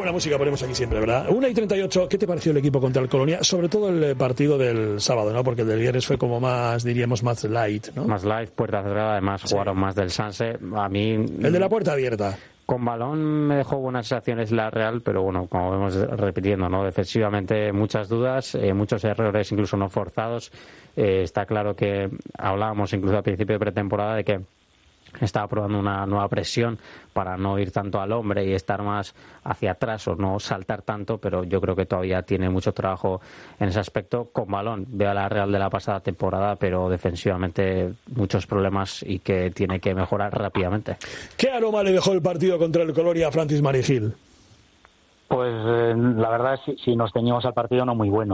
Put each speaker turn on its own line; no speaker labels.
buena música ponemos aquí siempre, ¿verdad? 1:38, ¿qué te pareció el equipo contra el Colonia? Sobre todo el partido del sábado, ¿no? Porque el del viernes fue como más, diríamos, más light, ¿no?
Más light, puerta cerrada, además jugaron más del Sanse. A mí...
El de la puerta abierta.
Con balón me dejó buenas sensaciones la Real, pero bueno, como vemos repitiendo, ¿no? Defensivamente muchas dudas, muchos errores incluso no forzados. Está claro que hablábamos incluso al principio de pretemporada de que estaba probando una nueva presión para no ir tanto al hombre y estar más hacia atrás o no saltar tanto, pero yo creo que todavía tiene mucho trabajo en ese aspecto. Con balón veo a la Real de la pasada temporada, pero defensivamente muchos problemas y que tiene que mejorar rápidamente.
¿Qué aroma le dejó el partido contra el Colonia a Francis Marigil?
Pues la verdad, si nos ceñimos al partido, no muy bueno.